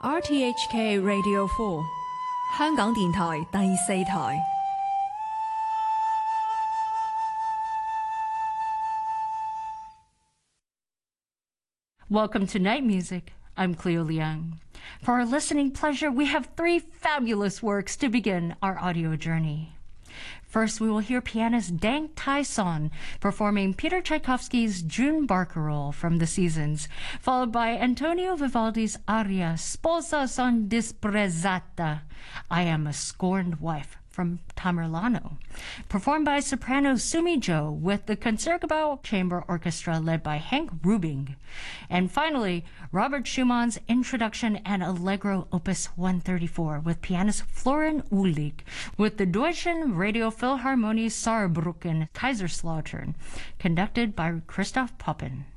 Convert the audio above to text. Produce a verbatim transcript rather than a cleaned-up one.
R T H K Radio four 香港電台第四台。 Welcome to Night Music. I'm Cleo Liang. For our listening pleasure, we have three fabulous works to begin our audio journey. First, we will hear pianist Dang Tai Son performing Peter Tchaikovsky's June Barcarolle from The Seasons, followed by Antonio Vivaldi's aria Sposa son disprezzata, I Am a Scorned Wife, from Tamerlano, performed by soprano Sumi Jo with the Concertgebouw Chamber Orchestra led by Hank Rubing. And finally, Robert Schumann's Introduction and Allegro Opus one thirty-four with pianist Florian Uhlig with the Deutschen Radio Philharmonie Saarbrücken Kaiserslautern, conducted by Christoph Poppen.